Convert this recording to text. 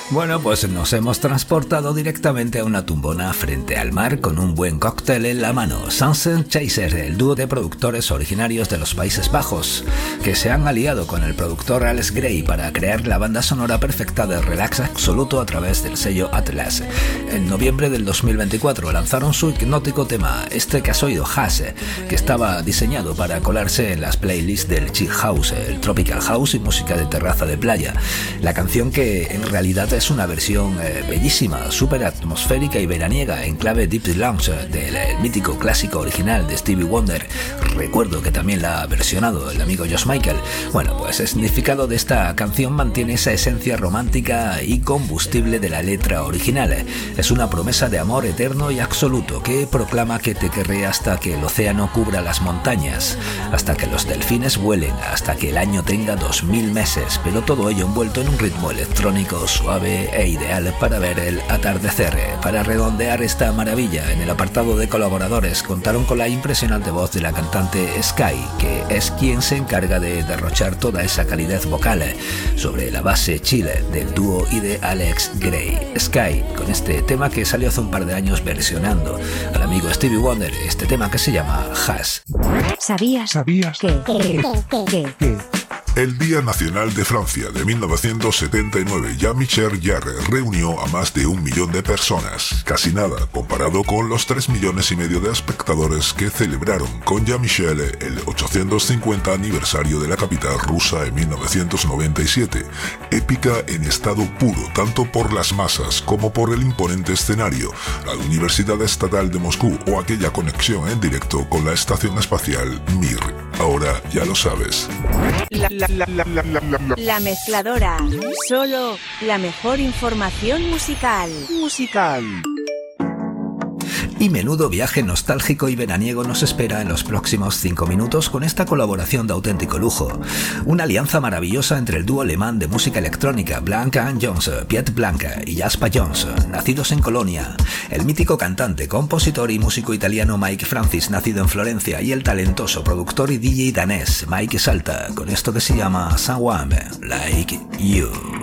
Bueno, pues nos hemos transportado directamente a una tumbona frente al mar con un buen cóctel en la mano. Sunset Chaser, el dúo de productores originarios de los Países Bajos, que se han aliado con el productor Alex Gray para crear la banda sonora perfecta de relax absoluto a través del sello Atlas. En noviembre del 2024 lanzaron su hipnótico tema, este que has oído, Hash, que estaba diseñado para colarse en las playlists del chill house, el tropical house y música de terraza de playa. La canción, que en realidad es una versión bellísima, súper atmosférica y veraniega en clave deep lounge del mítico clásico original de Stevie Wonder. Recuerdo que también la ha versionado el amigo Josh Michael. Bueno, pues el significado de esta canción mantiene esa esencia romántica y combustible de la letra original. Es una promesa de amor eterno y absoluto que proclama que te querré hasta que el océano cubra las montañas, hasta que los delfines vuelen, hasta que el año tenga 2000 meses, pero todo ello envuelto en un ritmo electrónico suave e ideal para ver el atardecer. Para redondear esta maravilla, en el apartado de colaboradores contaron con la impresionante voz de la cantante Sky, que es quien se encarga de derrochar toda esa calidez vocal sobre la base chill del dúo y de Alex Gray. Sky, con este tema que salió hace un par de años versionando al amigo Stevie Wonder, este tema que se llama Hash. ¿Sabías que El Día Nacional de Francia de 1979, Jean-Michel Jarre reunió a más de 1 millón de personas, casi nada comparado con los 3,5 millones de espectadores que celebraron con Jean-Michel el 850 aniversario de la capital rusa en 1997. Épica en estado puro, tanto por las masas como por el imponente escenario, la Universidad Estatal de Moscú o aquella conexión en directo con la estación espacial Mir. Ahora ya lo sabes. La mezcladora, solo la mejor información musical. Y menudo viaje nostálgico y veraniego nos espera en los próximos 5 minutos con esta colaboración de auténtico lujo. Una alianza maravillosa entre el dúo alemán de música electrónica Blanca and Jones, Piet Blanca y Jasper Jones, nacidos en Colonia, el mítico cantante, compositor y músico italiano Mike Francis, nacido en Florencia, y el talentoso productor y DJ danés Mike Salta, con esto que se llama Someone Like You.